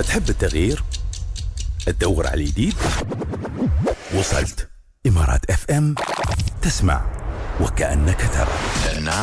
تحب التغيير؟ تدور على الجديد؟ وصلت إمارات FM، تسمع وكأنك ترى.